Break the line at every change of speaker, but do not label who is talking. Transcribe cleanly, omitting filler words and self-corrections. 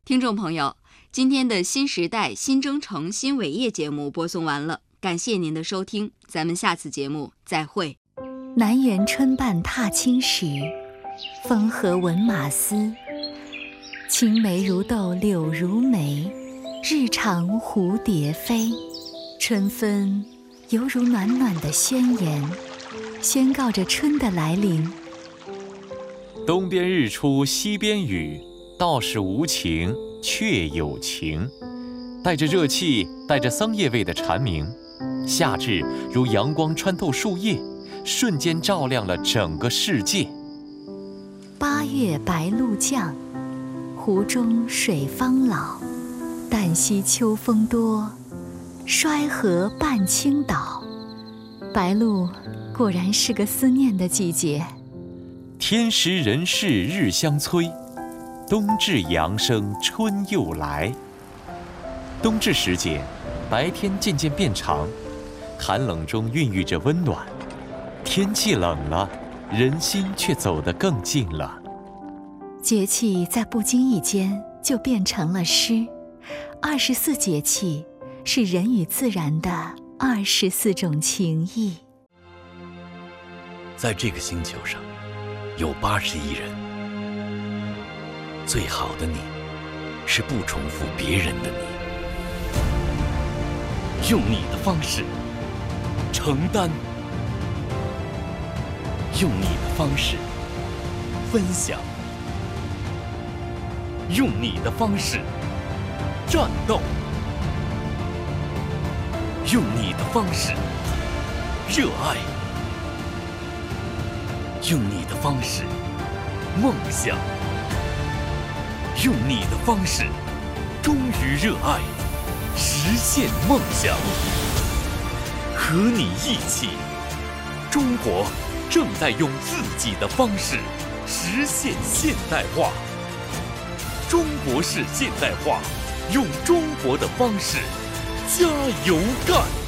听众朋友，今天的新时代新征程新伟业节目播送完了，感谢您的收听，咱们下次节目再会。
南园春半踏青时，风和闻马嘶。青梅如豆柳如眉，日长蝴蝶飞。春分犹如暖暖的宣言，宣告着春的来临。
东边日出西边雨，道是无晴却有晴。带着热气，带着桑叶味的蝉鸣，夏至如阳光穿透树叶，瞬间照亮了整个世界。
8月白露降，湖中水方老。旦夕秋风多，衰荷半倾倒。白露果然是个思念的季节。
天时人事日相催，冬至阳生春又来。冬至时节，白天渐渐变长，寒冷中孕育着温暖。天气冷了，人心却走得更近了。
节气在不经意间就变成了诗。24节气是人与自然的24种情谊。
在这个星球上，有80亿人。最好的你，是不重复别人的你。用你的方式承担，用你的方式分享，用你的方式战斗，用你的方式热爱，用你的方式梦想，用你的方式忠于热爱，实现梦想。和你一起，中国正在用自己的方式实现现代化。中国式现代化，用中国的方式加油干！